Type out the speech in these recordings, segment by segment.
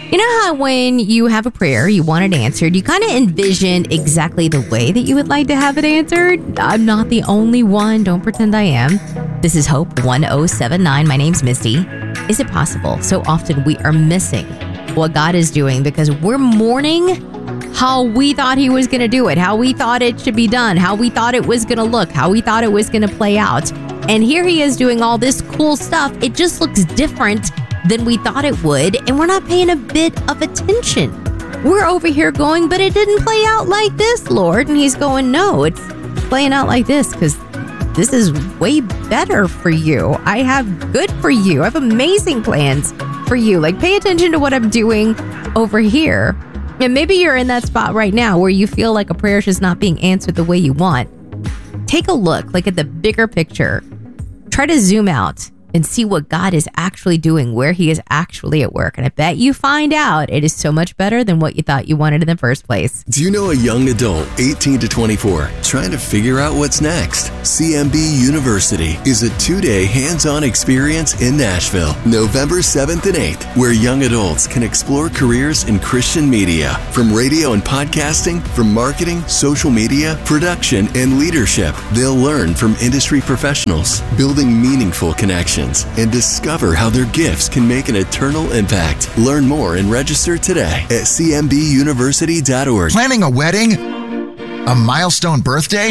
You know how when you have a prayer, you want it answered, you kind of envision exactly the way that you would like to have it answered? I'm not the only one. Don't pretend I am. This is Hope 1079. My name's Misty. Is it possible so often we are missing what God is doing because we're mourning how we thought he was going to do it, how we thought it should be done, how we thought it was going to look, how we thought it was going to play out. And here he is doing all this cool stuff. It just looks different than we thought it would, and we're not paying a bit of attention. We're over here going, but it didn't play out like this, Lord. And he's going, no, it's playing out like this because this is way better for you. I have good for you. I have amazing plans for you. Like, pay attention to what I'm doing over here. And maybe you're in that spot right now where you feel like a prayer is just not being answered the way you want. Take a look, like, at the bigger picture. Try to zoom out and see what God is actually doing, where he is actually at work. And I bet you find out it is so much better than what you thought you wanted in the first place. Do you know a young adult, 18 to 24, trying to figure out what's next? CMB University is a 2-day hands-on experience in Nashville, November 7th and 8th, where young adults can explore careers in Christian media, from radio and podcasting, from marketing, social media, production, and leadership. They'll learn from industry professionals, building meaningful connections, and discover how their gifts can make an eternal impact. Learn more and register today at cmbuniversity.org. Planning a wedding? A milestone birthday?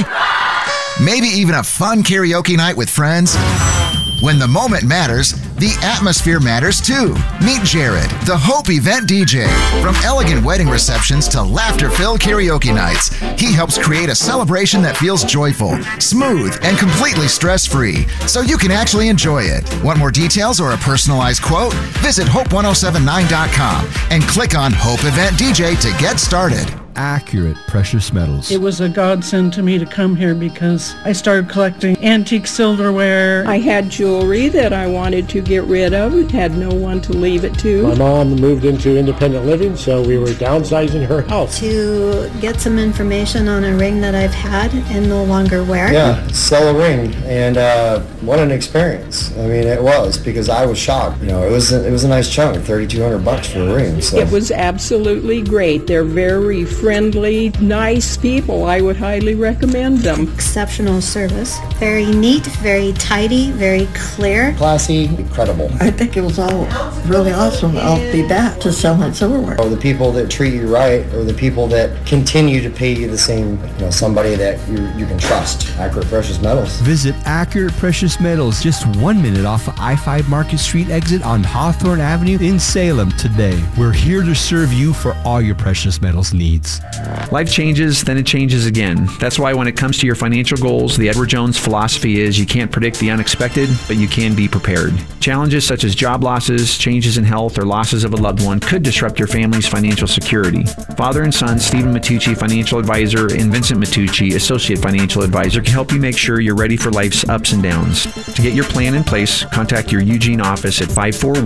Maybe even a fun karaoke night with friends? When the moment matters, the atmosphere matters too. Meet Jared, the Hope event DJ. From elegant wedding receptions to laughter-filled karaoke nights, he helps create a celebration that feels joyful, smooth, and completely stress-free, so you can actually enjoy it. Want more details or a personalized quote? Visit Hope1079.com and click on Hope Event DJ to get started. Accurate precious metals. It was a godsend to me to come here because I started collecting antique silverware. I had jewelry that I wanted to get rid of, had no one to leave it to. My mom moved into independent living, so we were downsizing her house. To get some information on a ring that I've had and no longer wear. Yeah, sell a ring, and what an experience. I mean, it was, because I was shocked. You know, it was a nice chunk, $3,200 for a ring. So. It was absolutely great. They're very friendly, nice people. I would highly recommend them. Exceptional service. Very neat, very tidy, very clear. Classy, incredible. I think it was all really awesome. I'll be back to sell my silverware. Or the people that treat you right, or the people that continue to pay you the same, somebody that you can trust. Accurate Precious Metals. Visit Accurate Precious Metals, just 1 minute off of I-5 Market Street exit on Hawthorne Avenue in Salem today. We're here to serve you for all your precious metals needs. Life changes, then it changes again. That's why when it comes to your financial goals, the Edward Jones philosophy is you can't predict the unexpected, but you can be prepared. Challenges such as job losses, changes in health, or losses of a loved one could disrupt your family's financial security. Father and son, Stephen Matucci, financial advisor, and Vincent Matucci, associate financial advisor, can help you make sure you're ready for life's ups and downs. To get your plan in place, contact your Eugene office at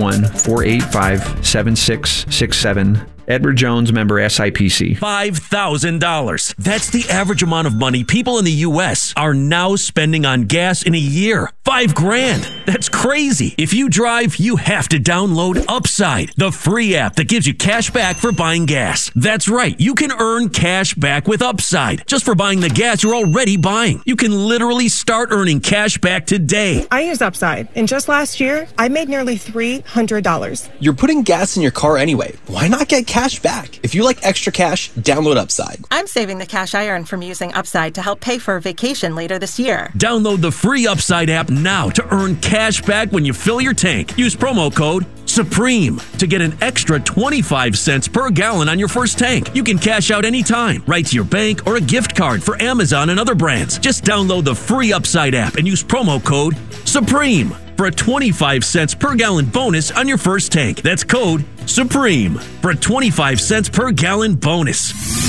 541-485-7667. Edward Jones, member SIPC. $5,000. That's the average amount of money people in the U.S. are now spending on gas in a year. $5,000. That's crazy. If you drive, you have to download Upside, the free app that gives you cash back for buying gas. That's right. You can earn cash back with Upside just for buying the gas you're already buying. You can literally start earning cash back today. I use Upside, and just last year, I made nearly $300. You're putting gas in your car anyway. Why not get cash back? If you like extra cash, download Upside. I'm saving the cash I earn from using Upside to help pay for a vacation later this year. Download the free Upside app now to earn cash back when you fill your tank. Use promo code SUPREME to get an extra 25 cents per gallon on your first tank. You can cash out anytime, right to your bank or a gift card for Amazon and other brands. Just download the free Upside app and use promo code SUPREME for a 25 cents per gallon bonus on your first tank. That's code SUPREME for a 25 cents per gallon bonus.